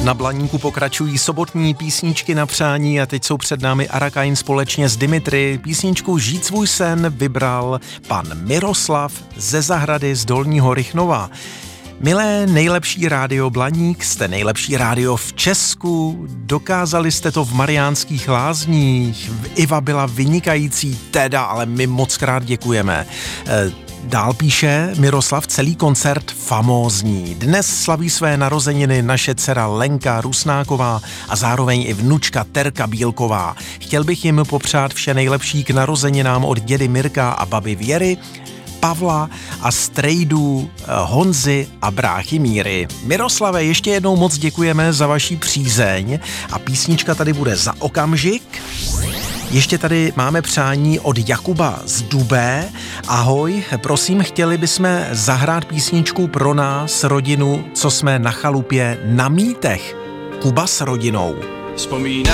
Na Blaníku pokračují sobotní písničky na přání a teď jsou před námi Arakain společně s Dimitry. Písničku Žít svůj sen vybral pan Miroslav ze zahrady z Dolního Rychnova. Milé nejlepší rádio Blaník, jste nejlepší rádio v Česku, dokázali jste to v Mariánských Lázních, Iva byla vynikající, teda, ale my mockrát děkujeme. Dál píše Miroslav, celý koncert famózní. Dnes slaví své narozeniny naše dcera Lenka Rusnáková a zároveň i vnučka Terka Bílková. Chtěl bych jim popřát vše nejlepší k narozeninám od dědy Mirka a baby Věry, Pavla a strejdů Honzy a bráchy Míry. Miroslave, ještě jednou moc děkujeme za vaši přízeň a písnička tady bude za okamžik. Ještě tady máme přání od Jakuba z Dubé. Ahoj, prosím, chtěli bychom zahrát písničku pro nás, rodinu, co jsme na chalupě na Mítech. Kuba s rodinou.